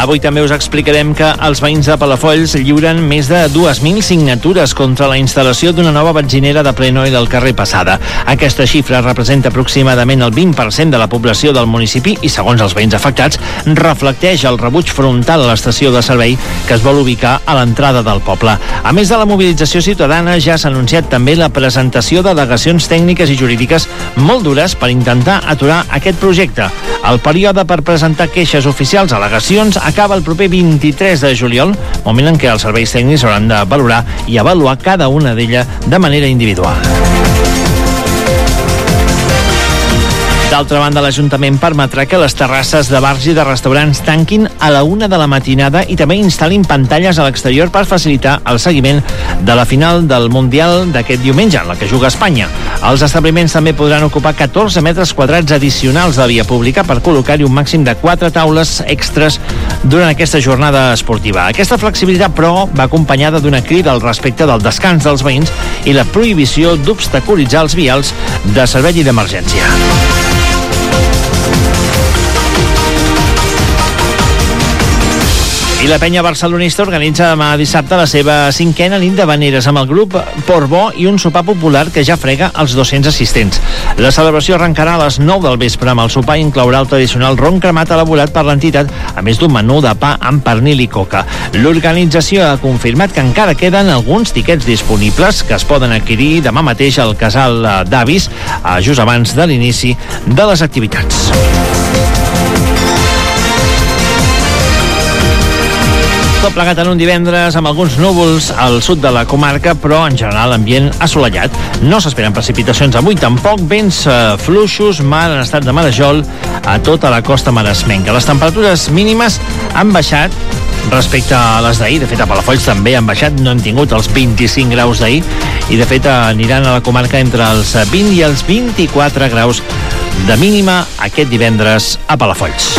Avui també us explicarem que els veïns de Palafolls lliuren més de 2.000 signatures contra la instal·lació d'una nova benzinera de ple oil al carrer Passada. Aquesta xifra representa aproximadament el 20% de la població del municipi i, segons els veïns afectats, reflecteix el rebuig frontal a l'estació de servei que es vol ubicar a l'entrada del poble. A més de la mobilització ciutadana, ja s'ha anunciat també la presentació d'al·legacions tècniques i jurídiques molt dures per intentar aturar aquest projecte. El període per presentar queixes oficials, al·legacions, acaba el proper 23 de juliol, moment en què els serveis tècnics hauran de valorar i avaluar cada una d'elles de manera individual. D'altra banda, l'Ajuntament permetrà que les terrasses de bars i de restaurants tanquin a la 1 de la matinada i també instal·lin pantalles a l'exterior per facilitar el seguiment de la final del Mundial d'aquest diumenge, en la que juga Espanya. Els establiments també podran ocupar 14 metres quadrats addicionals de via pública per col·locar-hi un màxim de 4 taules extres durant aquesta jornada esportiva. Aquesta flexibilitat, però, va acompanyada d'una crida al respecte del descans dels veïns i la prohibició d'obstaculitzar els vials de servei i d'emergència. I la penya barcelonista organitza demà dissabte la seva 5a nit d'havaneres amb el grup Portbó i un sopar popular que ja frega els 200 assistents. La celebració arrencarà a les 9 del vespre amb el sopar i inclourà el tradicional ron cremat elaborat per l'entitat, a més d'un menú de pa amb pernil i coca. L'organització ha confirmat que encara queden alguns tiquets disponibles que es poden adquirir demà mateix al casal d'Avis, just abans de l'inici de les activitats. Tot plegat en un divendres amb alguns núvols al sud de la comarca, però en general ambient assolellat. No s'esperen precipitacions avui tampoc, vents fluixos, mar en estat de marejol a tota la costa maresmenca. Les temperatures mínimes han baixat respecte a les d'ahir. De fet, a Palafolls també han baixat, no hem tingut els 25 graus d'ahir i de fet aniran a la comarca entre els 20 i els 24 graus de mínima aquest divendres a Palafolls.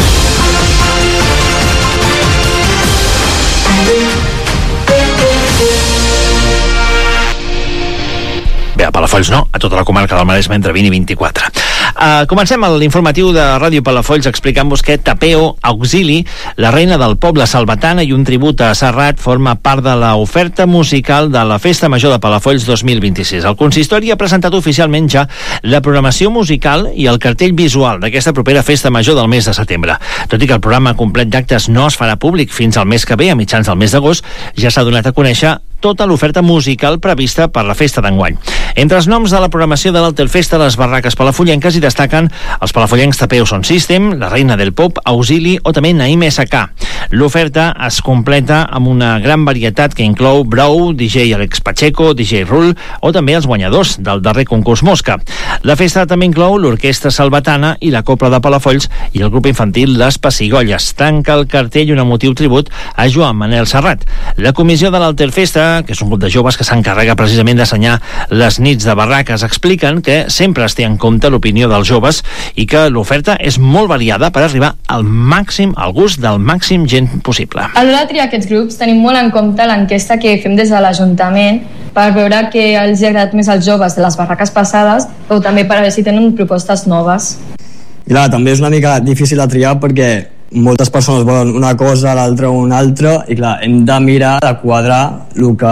Bé, a Palafolls no, a tota la comarca del Maresme entre 20 i 24. Comencem l'informatiu de Ràdio Palafolls explicant-vos que Tapeo Auxili, la reina del poble salvatana i un tribut a Serrat, forma part de l'oferta musical de la Festa Major de Palafolls 2026. El consistori ha presentat oficialment ja la programació musical i el cartell visual d'aquesta propera Festa Major del mes de setembre. Tot i que el programa complet d'actes no es farà públic fins al mes que ve, a mitjans del mes d'agost, ja s'ha donat a conèixer tota l'oferta musical prevista per la festa d'enguany. Entre els noms de la programació de l'Altelfesta, les barraques palafollenques hi destaquen els palafollencs Tapeo Sound System, la Reina del Pop, Auxili o també Naim SK. L'oferta es completa amb una gran varietat que inclou Brou, DJ Alex Pacheco, DJ Rull o també els guanyadors del darrer concurs Mosca. La festa també inclou l'Orquestra Salvatana i la Copla de Palafolls i el grup infantil Les Pessigolles. Tanca el cartell un emotiu tribut a Joan Manel Serrat. La comissió de l'Altelfesta, que és un grup de joves que s'encarrega precisament d'assenyar les nits de barraques, expliquen que sempre es té en compte l'opinió dels joves i que l'oferta és molt variada per arribar al màxim, al gust del màxim gent possible. A l'hora de triar aquests grups tenim molt en compte l'enquesta que fem des de l'Ajuntament per veure què els ha agradat més als joves de les barraques passades o també per veure si tenen propostes noves. I clar, també és una mica difícil de triar perquè moltes persones volen una cosa, l'altra una altra, i clar, hem de mirar de quadrar el que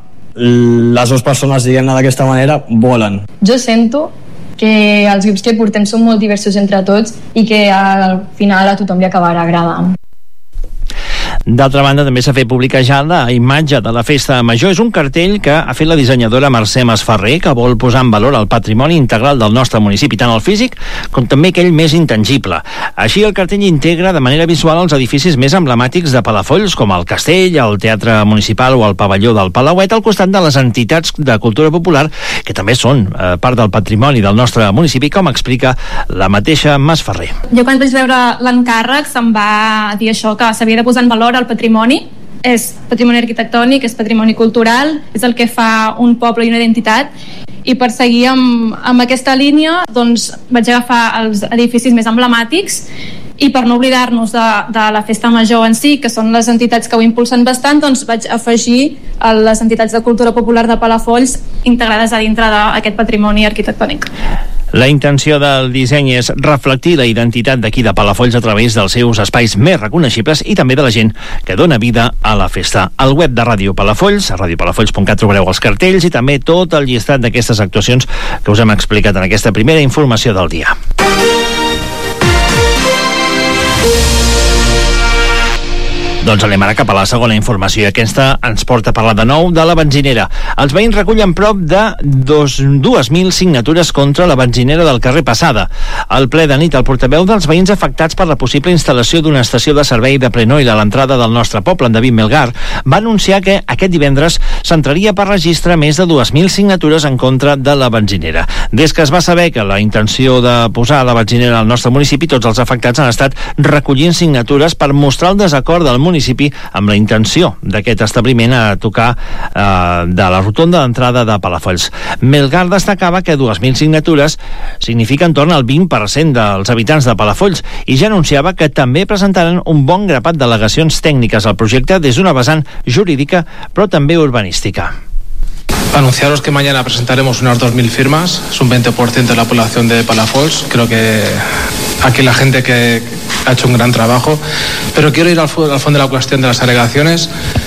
les dues persones, diguem-ne d'aquesta manera, volen. Jo sento que els grups que portem són molt diversos entre tots i que al final a tothom li acabarà agradant. D'altra banda, també s'ha fet pública ja la imatge de la Festa Major. És un cartell que ha fet la dissenyadora Mercè Masferrer, que vol posar en valor el patrimoni integral del nostre municipi, tant el físic com també aquell més intangible. Així, el cartell integra de manera visual els edificis més emblemàtics de Palafolls, com el Castell, el Teatre Municipal o el Pavelló del Palauet, al costat de les entitats de cultura popular, que també són part del patrimoni del nostre municipi, com explica la mateixa Masferrer. Jo quan vaig veure l'encàrrec se'm va dir això, que s'havia de posar en valor el patrimoni. És patrimoni arquitectònic, és patrimoni cultural, és el que fa un poble i una identitat, i per seguir amb aquesta línia doncs vaig agafar els edificis més emblemàtics i per no oblidar-nos de la Festa Major en si, que són les entitats que ho impulsen bastant, doncs vaig afegir les entitats de cultura popular de Palafolls integrades a dintre d'aquest patrimoni arquitectònic. La intenció del disseny és reflectir la identitat d'aquí de Palafolls a través dels seus espais més reconeixibles i també de la gent que dona vida a la festa. Al web de Ràdio Palafolls, a radiopalafolls.cat, trobareu els cartells i també tot el llistat d'aquestes actuacions que us hem explicat en aquesta primera informació del dia. Doncs anem ara cap a la segona informació i aquesta ens porta a parlar de nou de la benzinera. Els veïns recullen prop de 2.000 signatures contra la benzinera del carrer Passada. Al ple de nit, el portaveu dels veïns afectats per la possible instal·lació d'una estació de servei de Prenoil a l'entrada del nostre poble, en David Melgar, va anunciar que aquest divendres s'entraria per registre més de 2.000 signatures en contra de la benzinera. Des que es va saber que la intenció de posar la benzinera al nostre municipi, tots els afectats han estat recollint signatures per mostrar el desacord del municipi amb la intenció d'aquest establiment a tocar de la rotonda d'entrada de Palafolls. Melgar destacava que 2.000 signatures significa en torn al 20% dels habitants de Palafolls i ja anunciava que també presentaran un bon grapat d'al·legacions tècniques al projecte des d'una vessant jurídica però també urbanística. Anunciaros que mañana presentaremos unas 2.000 firmas, es un 20% de la población de Palafolls. Creo que aquí la gente que ha hecho un gran trabajo, pero quiero ir al fondo de la cuestión de las alegaciones.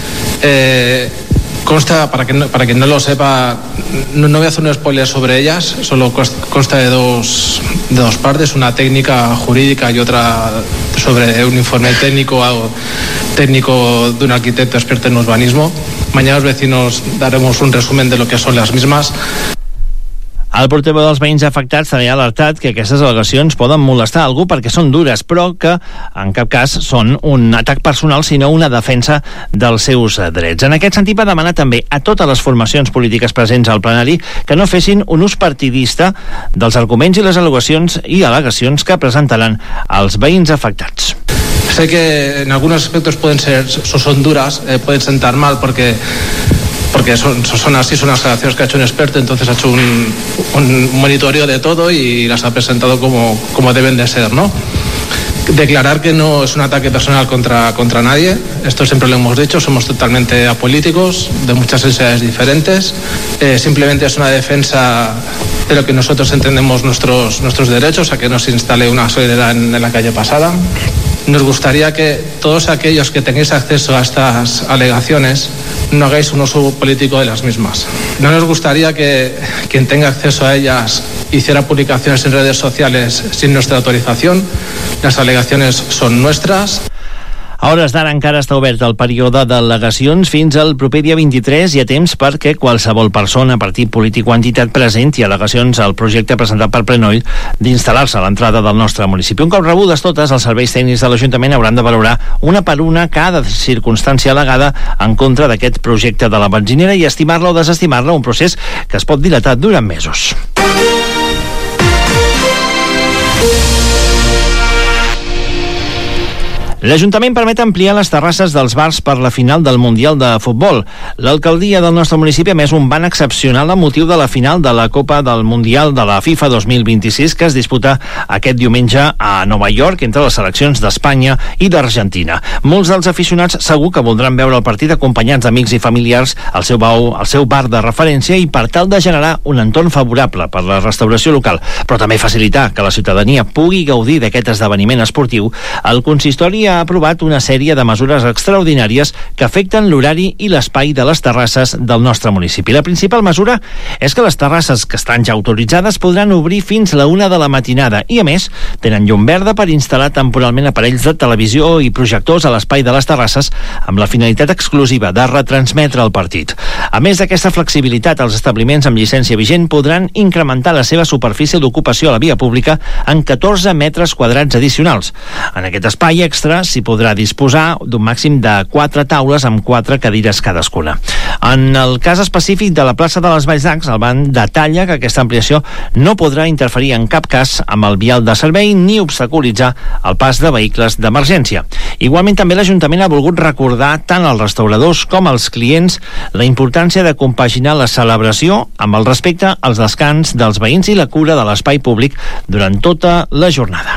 Consta, para quien no lo sepa, no voy a hacer un spoiler sobre ellas, solo consta de dos partes, una técnica jurídica y otra sobre un informe técnico de un arquitecto experto en urbanismo. Mañana los vecinos daremos un resumen de lo que son las mismas. El portaveu dels veïns afectats també ha alertat que aquestes al·legacions poden molestar algú perquè són dures, però que en cap cas són un atac personal, sinó una defensa dels seus drets. En aquest sentit va demanar també a totes les formacions polítiques presents al plenari que no fessin un ús partidista dels arguments i les al·legacions que presentaran els veïns afectats. Sé que en algunos aspectos son duras, pueden sentar mal porque son así, son las relaciones que ha hecho un experto, entonces ha hecho un monitoreo de todo y las ha presentado como deben de ser, ¿no? Declarar que no es un ataque personal contra nadie, esto siempre lo hemos dicho, somos totalmente apolíticos, de muchas sensibilidades diferentes, simplemente es una defensa de lo que nosotros entendemos nuestros derechos, a que no se instale una gasolinera en la calle Pasada. Nos gustaría que todos aquellos que tengáis acceso a estas alegaciones no hagáis un uso político de las mismas. No nos gustaría que quien tenga acceso a ellas hiciera publicaciones en redes sociales sin nuestra autorización. Las alegaciones son nuestras. A hores d'ara encara està obert el període d'al·legacions fins al proper dia 23. Hi ha temps perquè qualsevol persona, partit polític o entitat presenti al·legacions al projecte presentat per Prenoil d'instal·lar-se a l'entrada del nostre municipi. Un cop rebudes totes, els serveis tècnics de l'Ajuntament hauran de valorar una per una cada circumstància al·legada en contra d'aquest projecte de la benzinera i estimar-la o desestimar-la, un procés que es pot dilatar durant mesos. L'Ajuntament permet ampliar les terrasses dels bars per la final del Mundial de Futbol. L'alcaldia del nostre municipi ha emès un ban excepcional a motiu de la final de la Copa del Mundial de la FIFA 2026 que es disputa aquest diumenge a Nova York entre les seleccions d'Espanya i d'Argentina. Molts dels aficionats segur que voldran veure el partit acompanyats d'amics i familiars al seu bar de referència i per tal de generar un entorn favorable per la restauració local, però també facilitar que la ciutadania pugui gaudir d'aquest esdeveniment esportiu. El consistori ha aprovat una sèrie de mesures extraordinàries que afecten l'horari i l'espai de les terrasses del nostre municipi. La principal mesura és que les terrasses que estan ja autoritzades podran obrir fins la 1 de la matinada i, a més, tenen llum verda per instal·lar temporalment aparells de televisió i projectors a l'espai de les terrasses amb la finalitat exclusiva de retransmetre el partit. A més d'aquesta flexibilitat, els establiments amb llicència vigent podran incrementar la seva superfície d'ocupació a la via pública en 14 metres quadrats addicionals. En aquest espai extra s'hi podrà disposar d'un màxim de 4 taules amb 4 cadires cadascuna. En el cas específic de la plaça de les Valls d'Acs, el ban detalla que aquesta ampliació no podrà interferir en cap cas amb el vial de servei ni obstaculitzar el pas de vehicles d'emergència. Igualment, també l'Ajuntament ha volgut recordar tant als restauradors com als clients la importància de compaginar la celebració amb el respecte als descans dels veïns i la cura de l'espai públic durant tota la jornada.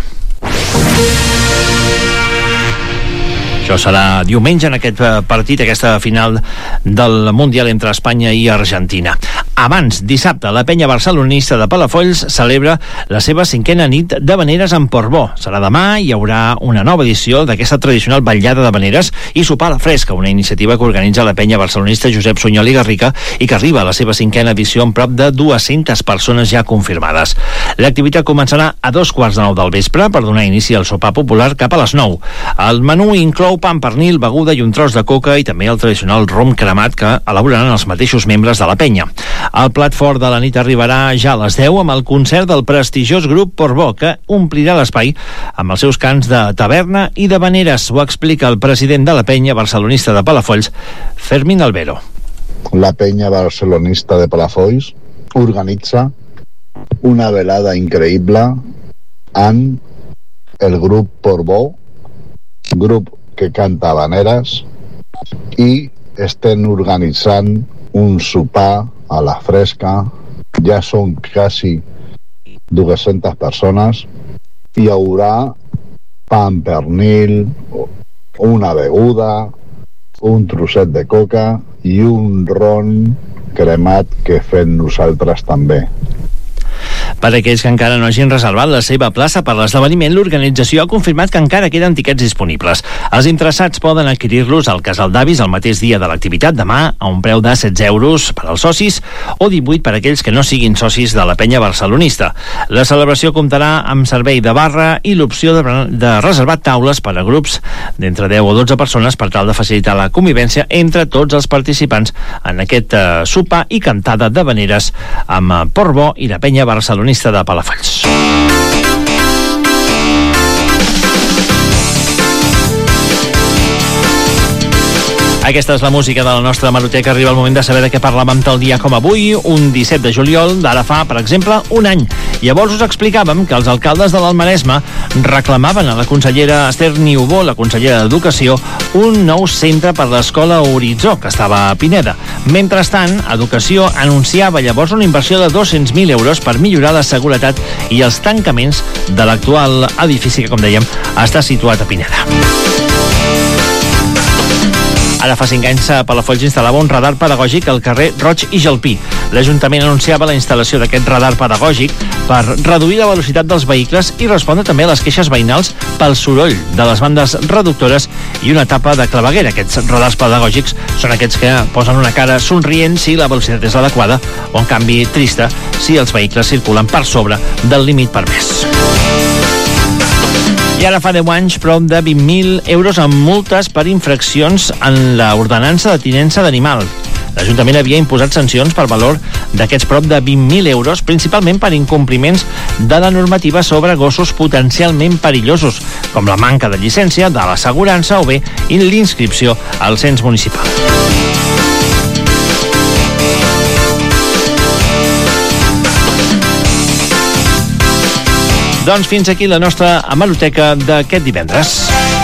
Això serà diumenge en aquest partit, aquesta final del Mundial entre Espanya i Argentina. Abans, dissabte, la penya barcelonista de Palafolls celebra la seva 5a nit d'havaneres en Portbó. Serà demà, hi haurà una nova edició d'aquesta tradicional vetllada d'havaneres i sopar a la fresca, una iniciativa que organitza la penya barcelonista Josep Sunyol i Garriga i que arriba a la seva 5a edició amb prop de 200 persones ja confirmades. L'activitat començarà a 2:15 del vespre per donar inici al sopar popular cap a les 9. El menú inclou pa amb pernil, beguda i un tros de coca i també el tradicional rom cremat que elaboraran els mateixos membres de la penya. El plat fort de la nit arribarà ja a les 10 amb el concert del prestigiós grup Portbó, que omplirà l'espai amb els seus cants de taverna i d'havaneres. Ho explica el president de la penya barcelonista de Palafolls, Fermín Albero. La penya barcelonista de Palafolls organitza una velada increïble amb el grup Portbó, grup que canta havaneres, i estem organitzant un sopar a la fresca. Ja són quasi 200 persones. Hi haurà pa amb pernil, una beguda, un trosset de coca i un ron cremat que fem nosaltres també. Per a aquells que encara no hagin reservat la seva plaça per l'esdeveniment, l'organització ha confirmat que encara queden tiquets disponibles. Els interessats poden adquirir-los al Casal d'Avis el mateix dia de l'activitat, demà, a un preu de 16 euros per als socis o 18 per a aquells que no siguin socis de la penya barcelonista. La celebració comptarà amb servei de barra i l'opció de reservar taules per a grups d'entre 10 o 12 persones per tal de facilitar la convivència entre tots els participants en aquest sopar i cantada d'havaneres amb Portbó i la penya barcelonista de Palafolls. Aquesta és la música de la nostra hemeroteca. Arriba el moment de saber de què parlàvem tal dia com avui, un 17 de juliol, d'ara fa, per exemple, un any. Llavors us explicàvem que els alcaldes de l'Alt-Maresme reclamaven a la consellera Esther Niubó, la consellera d'Educació, un nou centre per l'escola Horitzó, que estava a Pineda. Mentrestant, Educació anunciava llavors una inversió de 200.000 euros per millorar la seguretat i els tancaments de l'actual edifici que, com dèiem, està situat a Pineda. Ara fa 5 anys a Palafolls instal·lava un radar pedagògic al carrer Roig i Jalpí. L'Ajuntament anunciava la instal·lació d'aquest radar pedagògic per reduir la velocitat dels vehicles i respondre també a les queixes veïnals pel soroll de les bandes reductores i una tapa de claveguera. Aquests radars pedagògics són aquests que posen una cara somrient si la velocitat és adequada o, en canvi, trista si els vehicles circulen per sobre del límit permès. I ara fa 10 anys, prop de 20.000 euros en multes per infraccions en l'ordenança de tinença d'animal. L'Ajuntament havia imposat sancions per valor d'aquests prop de 20.000 euros, principalment per incompliments de la normativa sobre gossos potencialment perillosos, com la manca de llicència, de l'assegurança o bé l'inscripció al cens municipal. Doncs fins aquí la nostra hemeroteca d'aquest divendres.